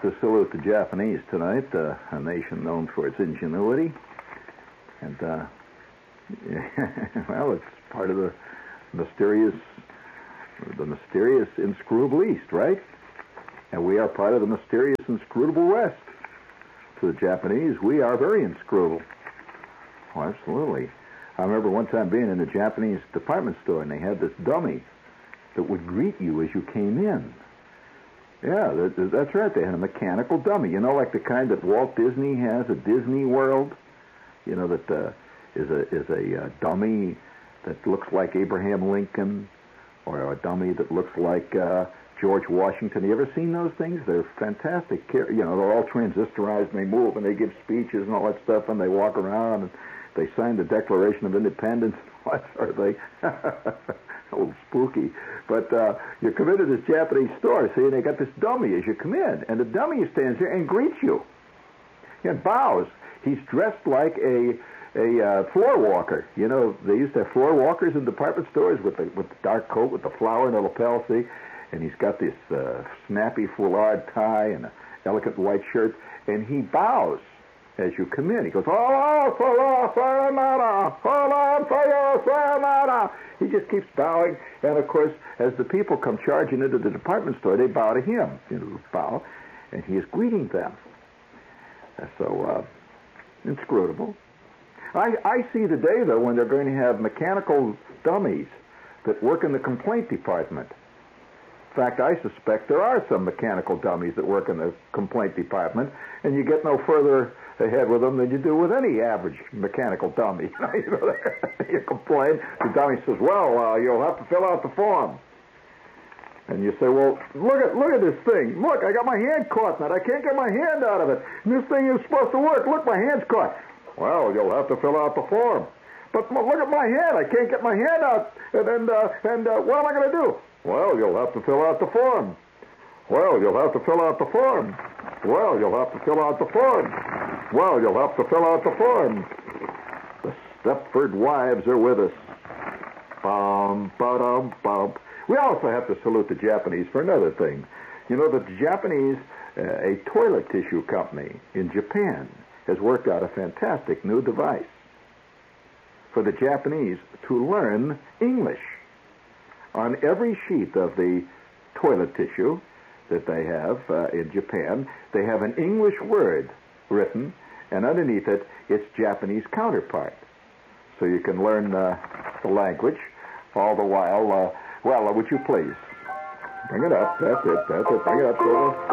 have to salute the Japanese tonight, a nation known for its ingenuity. And, well, it's part of the mysterious inscrutable East, right? And we are part of the mysterious inscrutable West. To the Japanese, we are very inscrutable. Oh, absolutely. I remember one time being in a Japanese department store, and they had this dummy that would greet you as you came in. Yeah, that's right. They had a mechanical dummy, like the kind that Walt Disney has at Disney World. That is a dummy that looks like Abraham Lincoln, or a dummy that looks like George Washington. You ever seen those things? They're fantastic. They're all transistorized, and they move, and they give speeches and all that stuff, and they walk around, and they sign the Declaration of Independence and all that sort of thing. A little spooky. But you come into this Japanese store, see, and they got this dummy as you come in, and the dummy stands there and greets you and bows. He's dressed like a floor walker. They used to have floor walkers in department stores with the dark coat with the flower and the lapel, see? And he's got this snappy foulard tie and an elegant white shirt, and he bows as you come in. He goes, "Hola, hola, sayonara, hola, sayonara." He just keeps bowing, and of course, as the people come charging into the department store, they bow to him. Bow, and he is greeting them. So, inscrutable. I see today, though, when they're going to have mechanical dummies that work in the complaint department. In fact, I suspect there are some mechanical dummies that work in the complaint department, and you get no further ahead with them than you do with any average mechanical dummy. You complain, the dummy says, "Well, you'll have to fill out the form." And you say, "Well, look at this thing. Look, I got my hand caught in it. I can't get my hand out of it. And this thing is supposed to work. Look, my hand's caught." "Well, you'll have to fill out the form." "But look at my hand. I can't get my hand out. And what am I going to do?" "Well, you'll have to fill out the form." "Well, you'll have to fill out the form." "Well, you'll have to fill out the form." "Well, you'll have to fill out the form." The Stepford wives are with us. Bum, ba-dum, bum. We also have to salute the Japanese for another thing. The Japanese, a toilet tissue company in Japan, has worked out a fantastic new device for the Japanese to learn English. On every sheet of the toilet tissue that they have in Japan, they have an English word written, and underneath it, its Japanese counterpart. So you can learn the language all the while. Would you please? Bring it up. That's it. Bring it up.